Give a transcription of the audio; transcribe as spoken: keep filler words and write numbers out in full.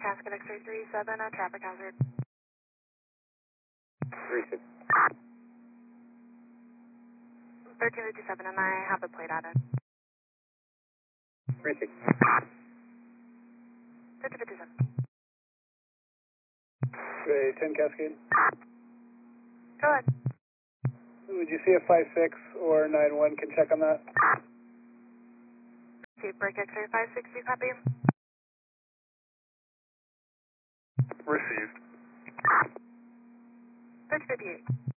Cascade X-ray three seven, a traffic hazard. three six. thirteen fifty-seven, and I have the plate added. three six. thirteen fifty-seven. Ray ten Cascade. Go ahead. Would you see if five six or nine one can check on that? Receive break X-ray five six, you copy? Received. thirteen fifty-eight.